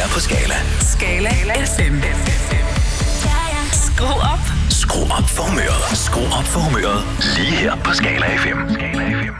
på Skala. Skala FM. Skru op. Skru op for humøret. Skru op for humøret. Lige her på Skala FM. Skala FM.